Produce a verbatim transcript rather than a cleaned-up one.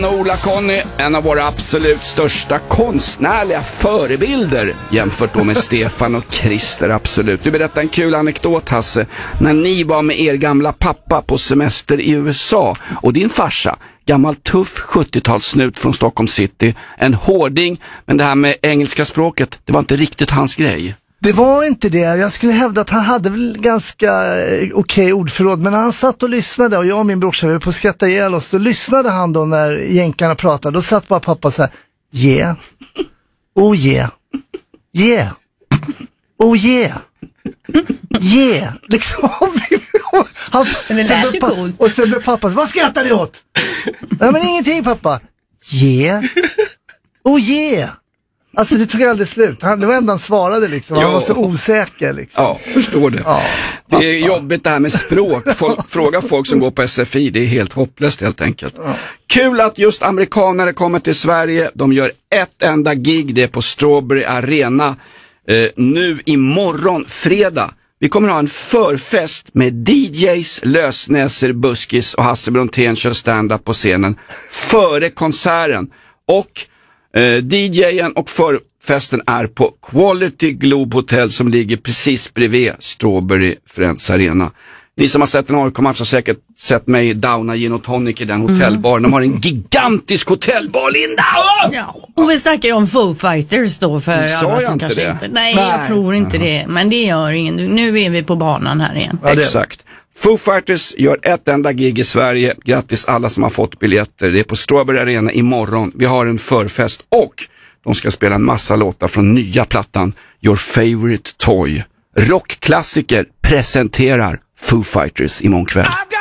Ola Conny, en av våra absolut största konstnärliga förebilder jämfört då med Stefan och Christer, absolut. Du berättade en kul anekdot, Hasse, när ni var med er gamla pappa på semester i U S A och din farsa, gammal tuff sjuttiotalssnut från Stockholm city, en hårding, men det här med engelska språket, det var inte riktigt hans grej. Det var inte det. Jag skulle hävda att han hade väl ganska okej okay ordförråd. Men när han satt och lyssnade, och jag och min brorsa var på att skratta ihjäl oss, då lyssnade han då när jänkarna pratade. Då satt bara pappa så här: yeah, oh yeah, yeah, oh yeah, yeah. Liksom. Han, men det lät ju coolt. Och sen blev pappa så: vad skrattar ni åt? Nej, men ingenting, pappa. Yeah, oh yeah. Alltså det tog aldrig slut. Han, det var ändå han svarade liksom. Han jo. var så osäker liksom. Ja, förstår det. Ja, det är jobbigt det här med språk. Folk, fråga folk som går på S F I, det är helt hopplöst helt enkelt. Ja. Kul att just amerikanare kommer till Sverige. De gör ett enda gig, det är på Strawberry Arena. Eh, nu imorgon, fredag. Vi kommer ha en förfest med D Js, Lösnäser, Buskis och Hasse Brontén kör stand-up på scenen före konserten. Och Uh, D J:en och förfesten är på Quality Globe Hotel som ligger precis bredvid Strawberry Friends Arena. Ni som har sett en A I K-match har säkert sett mig downa gin och tonic i den hotellbaren. De har en gigantisk hotellbar, Linda! Ja, och vi snackar ju om Foo Fighters då för alla som kanske det? inte... Nej, Nej, jag tror inte uh-huh. det. Men det gör ingen. Nu är vi på banan här igen. Ja, exakt. Foo Fighters gör ett enda gig i Sverige. Grattis alla som har fått biljetter. Det är på Strawberry Arena imorgon. Vi har en förfest och de ska spela en massa låtar från nya plattan Your Favorite Toy. Rockklassiker presenterar Foo Fighters imorgon kväll.